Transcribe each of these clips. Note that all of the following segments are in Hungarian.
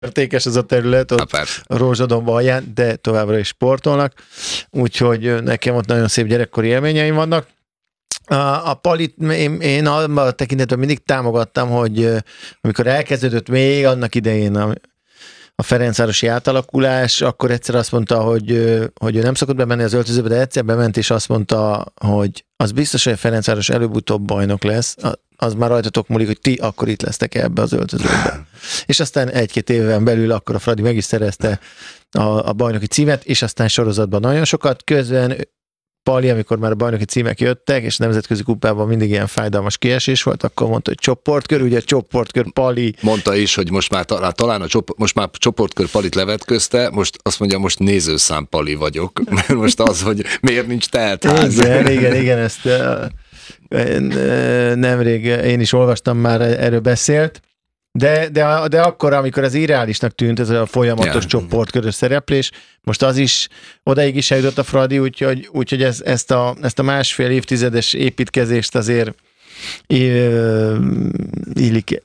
értékes ez a terület, ott a Rózsadomb alján, de továbbra is sportolnak, úgyhogy nekem ott nagyon szép gyerekkori élményeim vannak. A Palit én abban a tekintetben mindig támogattam, hogy amikor elkezdődött még annak idején a ferencvárosi átalakulás, akkor egyszer azt mondta, hogy ő nem szokott bemenni az öltözőbe, de egyszer bement, és azt mondta, hogy az biztos, hogy a Ferencváros előbb-utóbb bajnok lesz, az már rajtatok múlik, hogy ti akkor itt lesztek ebbe az öltözőbe. És aztán 1-2 éven belül akkor a Fradi meg is szerezte a bajnoki címet, és aztán sorozatban nagyon sokat. Közben Pali, amikor már a bajnoki címek jöttek, és nemzetközi kupában mindig ilyen fájdalmas kiesés volt, akkor mondta, hogy csoportkör, ugye csoportkör Pali. Mondta is, hogy most már talán most már csoportkör Palit levetközte, most azt mondja, most nézőszám Pali vagyok, mert most az, hogy miért nincs teltház. Igen, ezt nemrég én is olvastam, már erről beszélt, de akkor, amikor az irreálisnak tűnt ez a folyamatos csoportkörös szereplés, most az is odaig is eljutott a Fradi, úgyhogy ezt a 1,5 évtizedes építkezést azért illik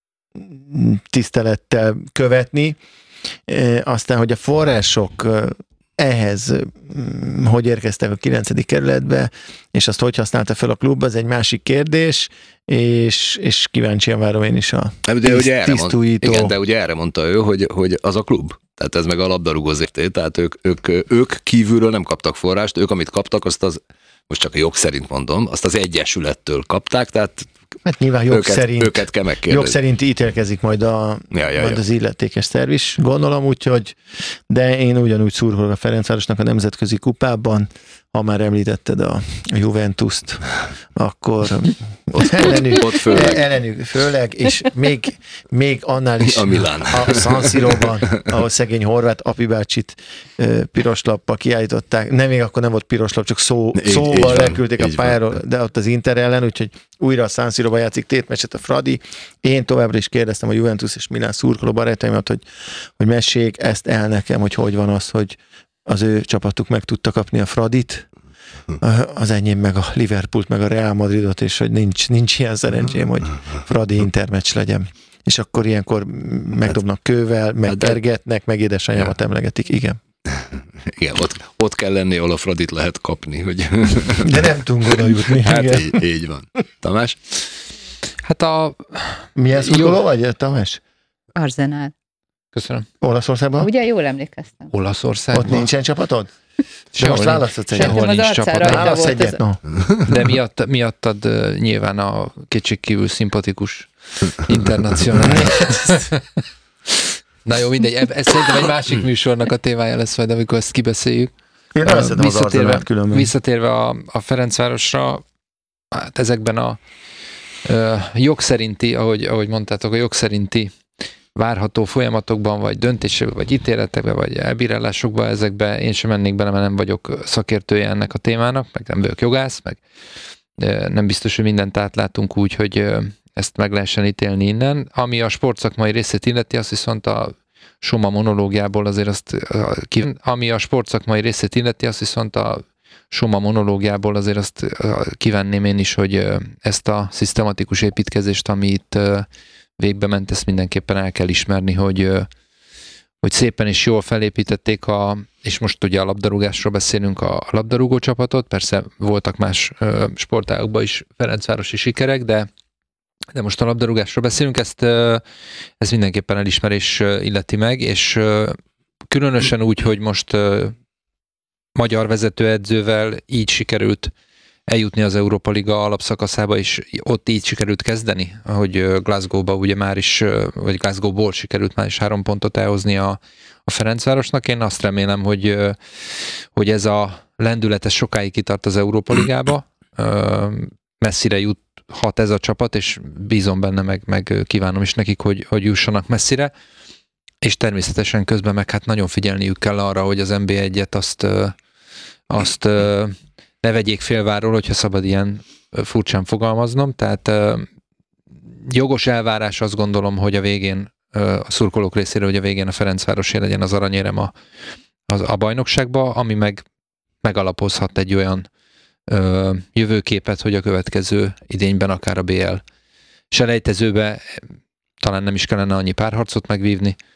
tisztelettel követni. Aztán, hogy a források ehhez hogy érkeztek a 9. kerületbe, és azt hogy használta fel a klub, az egy másik kérdés, és kíváncsian várom én is a tisztújító. Igen, de ugye erre mondta ő, hogy az a klub. Tehát ez meg a labdarúgó ZRT, tehát ők kívülről nem kaptak forrást, ők amit kaptak, most csak a jog szerint mondom, azt az egyesülettől kapták, tehát hát nyilván őket kell megkérdezni. Jog szerint ítélkezik majd az illetékes szerv is, gondolom, úgyhogy, de én ugyanúgy szurkolok a Ferencvárosnak a nemzetközi kupában, ha már említetted a Juventust, akkor ott főleg, és még annál is a Milán. A San Siróban, ahol szegény Horváth Api bácsit piros lappal kiállították. Még akkor nem volt piros lap, csak szóval leküldték a pályáról, de ott az Inter ellen, úgyhogy újra a San Siróban játszik tétmeccset a Fradi. Én továbbra is kérdeztem a Juventus és Milán szurkoló barátaimat, hogy messék ezt el nekem, hogy van az, hogy az ő csapatuk meg tudta kapni a Fradit, az enyém meg a Liverpoolt, meg a Real Madridot, és hogy nincs ilyen szerencsém, hogy Fradi Intermeccs legyen. És akkor ilyenkor megdobnak kővel, megpergetnek, meg édesanyámat emlegetik, igen. Igen, ott kell lenni, ahol a Fradit lehet kapni. Hogy... De nem tudunk oda jutni. Hát így van. Tamás? Hát milyen szurkoló vagy, Tamás? Arzenál. Köszönöm. Olaszországban? Ugye jól emlékeztem. Olaszországban? Ott nincsen csapatod? Sehol most választhatsz egyet. Sehol nincs csapatod. Válasz egyet, no. De miattad nyilván a kétségkívül szimpatikus internacionális. Na jó, mindegy. Ez szerintem egy másik műsornak a témája lesz majd, amikor ezt kibeszéljük. Én Visszatérve a Ferencvárosra, hát ezekben a jogszerinti, ahogy mondtátok, a jogszerinti várható folyamatokban, vagy döntésekben, vagy ítéletekben, vagy elbírálásokban, ezekben én sem mennék bele, mert nem vagyok szakértője ennek a témának, meg nem vagyok jogász, meg nem biztos, hogy mindent átlátunk úgy, hogy ezt meg lehessen ítélni innen. Ami a sportszakmai részét illeti, azt viszont a Soma monológiából azért azt kivenném én is, hogy ezt a szisztematikus építkezést, ami itt végbe ment, ezt mindenképpen el kell ismerni, hogy szépen és jól felépítették és most ugye a labdarúgásról beszélünk, a labdarúgó csapatot, persze voltak más sportágokban is ferencvárosi sikerek, de most a labdarúgásról beszélünk, ez mindenképpen elismerés illeti meg, és különösen úgy, hogy most magyar vezetőedzővel így sikerült eljutni az Európa Liga alapszakaszába, és ott így sikerült kezdeni, ahogy Glasgow-ba ugye már is, vagy Glasgow-ból sikerült már is 3 pontot elhozni a Ferencvárosnak. Én azt remélem, hogy ez a lendület sokáig kitart az Európa Ligába, messzire juthat ez a csapat, és bízom benne, meg kívánom is nekik, hogy jussanak messzire, és természetesen közben meg hát nagyon figyelniük kell arra, hogy az NB1-et azt ne vegyék félváról, hogyha szabad ilyen furcsán fogalmaznom, tehát jogos elvárás, azt gondolom, hogy a végén a szurkolók részéről, hogy a végén a Ferencvárosé legyen az aranyérem a bajnokságba, ami megalapozhat egy olyan jövőképet, hogy a következő idényben akár a BL selejtezőbe talán nem is kellene annyi párharcot megvívni,